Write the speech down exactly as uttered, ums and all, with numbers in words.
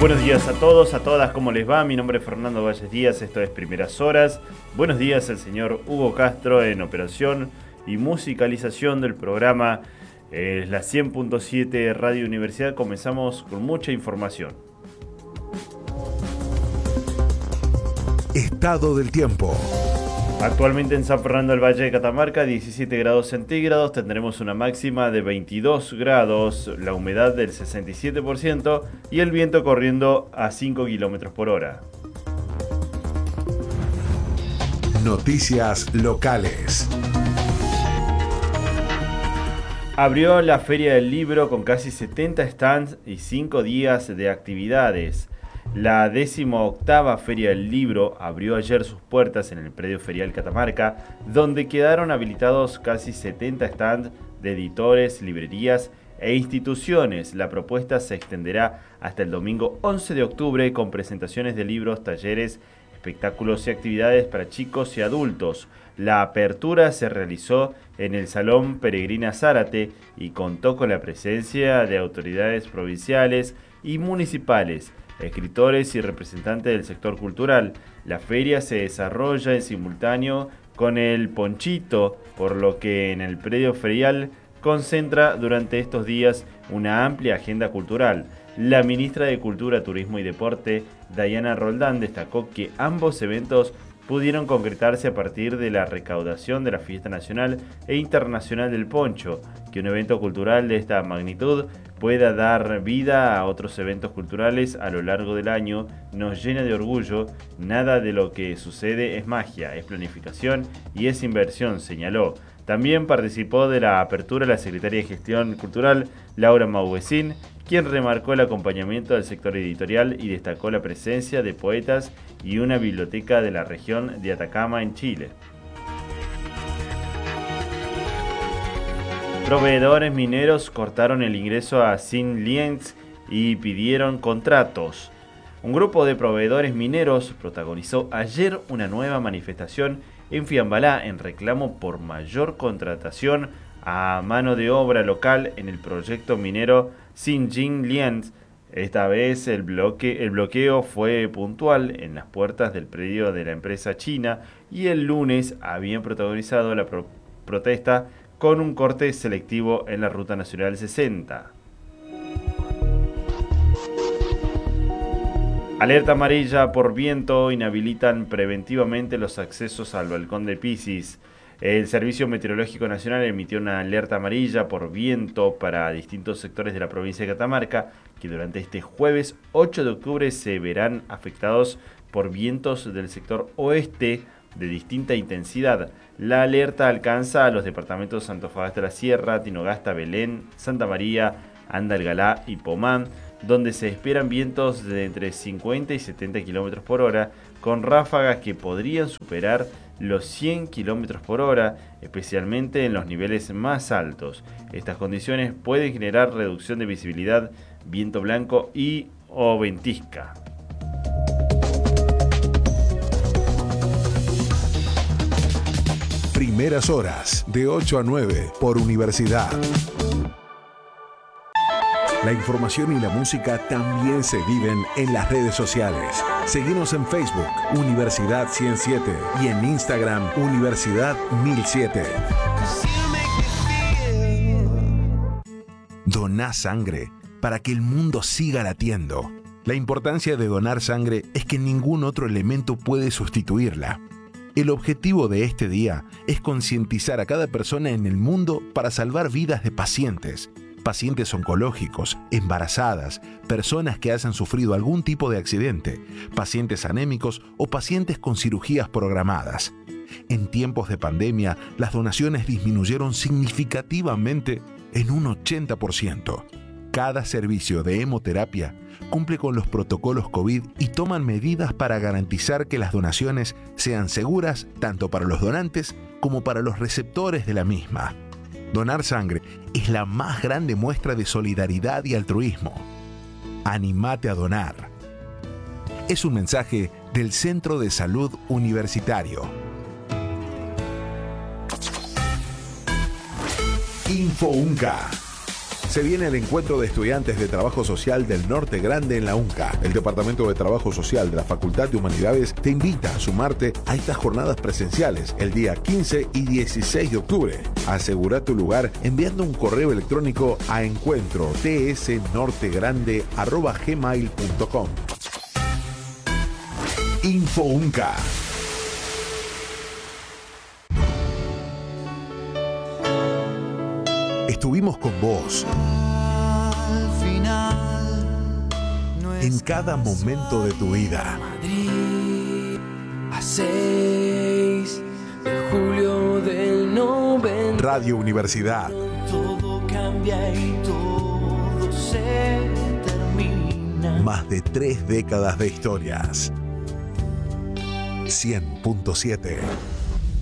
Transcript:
Buenos días a todos, a todas, ¿cómo les va? Mi nombre es Fernando Valles Díaz, esto es Primeras Horas. Buenos días el señor Hugo Castro en operación y musicalización del programa eh, la cien punto siete Radio Universidad. Comenzamos con mucha información. Estado del tiempo. Actualmente en San Fernando del Valle de Catamarca, diecisiete grados centígrados, tendremos una máxima de veintidós grados, la humedad del sesenta y siete por ciento y el viento corriendo a cinco kilómetros por hora. Noticias locales. Abrió la Feria del Libro con casi setenta stands y cinco días de actividades. La decimoctava Feria del Libro abrió ayer sus puertas en el predio ferial Catamarca, donde quedaron habilitados casi setenta stands de editores, librerías e instituciones. La propuesta se extenderá hasta el domingo once de octubre con presentaciones de libros, talleres, espectáculos y actividades para chicos y adultos. La apertura se realizó en el Salón Peregrina Zárate y contó con la presencia de autoridades provinciales y municipales, escritores y representantes del sector cultural. La feria se desarrolla en simultáneo con el Ponchito, por lo que en el predio ferial concentra durante estos días una amplia agenda cultural. La ministra de Cultura, Turismo y Deporte, Dayana Roldán, destacó que ambos eventos pudieron concretarse a partir de la recaudación de la Fiesta Nacional e Internacional del Poncho. Que un evento cultural de esta magnitud pueda dar vida a otros eventos culturales a lo largo del año nos llena de orgullo. Nada de lo que sucede es magia, es planificación y es inversión, señaló. También participó de la apertura la secretaria de Gestión Cultural, Laura Mauguecín, quien remarcó el acompañamiento del sector editorial y destacó la presencia de poetas y una biblioteca de la región de Atacama en Chile. Proveedores mineros cortaron el ingreso a Sin Liens y pidieron contratos. Un grupo de proveedores mineros protagonizó ayer una nueva manifestación en Fiambalá en reclamo por mayor contratación a mano de obra local en el proyecto minero Xinjiang Liens. Esta vez el, bloque, el bloqueo fue puntual en las puertas del predio de la empresa china y el lunes habían protagonizado la pro- protesta con un corte selectivo en la Ruta Nacional sesenta. Alerta amarilla por viento, inhabilitan preventivamente los accesos al balcón de Piscis. El Servicio Meteorológico Nacional emitió una alerta amarilla por viento para distintos sectores de la provincia de Catamarca, que durante este jueves ocho de octubre se verán afectados por vientos del sector oeste de distinta intensidad. La alerta alcanza a los departamentos de Antofagasta de la Sierra, Tinogasta, Belén, Santa María, Andalgalá y Pomán, donde se esperan vientos de entre cincuenta y setenta kilómetros por hora, con ráfagas que podrían superar los cien kilómetros por hora, especialmente en los niveles más altos. Estas condiciones pueden generar reducción de visibilidad, viento blanco y o ventisca. Primeras Horas, de ocho a nueve, por Universidad. La información y la música también se viven en las redes sociales. Seguinos en Facebook, Universidad ciento siete, y en Instagram, Universidad mil siete. Doná sangre para que el mundo siga latiendo. La importancia de donar sangre es que ningún otro elemento puede sustituirla. El objetivo de este día es concientizar a cada persona en el mundo para salvar vidas de pacientes, pacientes oncológicos, embarazadas, personas que hayan sufrido algún tipo de accidente, pacientes anémicos o pacientes con cirugías programadas. En tiempos de pandemia, las donaciones disminuyeron significativamente en un ochenta por ciento. Cada servicio de hemoterapia cumple con los protocolos COVID y toman medidas para garantizar que las donaciones sean seguras tanto para los donantes como para los receptores de la misma. Donar sangre es la más grande muestra de solidaridad y altruismo. Anímate a donar. Es un mensaje del Centro de Salud Universitario. InfoUnca. Se viene el encuentro de estudiantes de Trabajo Social del Norte Grande en la UNCA. El Departamento de Trabajo Social de la Facultad de Humanidades te invita a sumarte a estas jornadas presenciales el día quince y dieciséis de octubre. Asegura tu lugar enviando un correo electrónico a encuentro t s norte grande arroba gmail punto com. Info UNCA. Estuvimos con vos Al final, en cada momento de tu vida. Madrid, a seis de julio del noventa. Radio Universidad. Todo cambia y todo se termina. Más de tres décadas de historias. cien punto siete.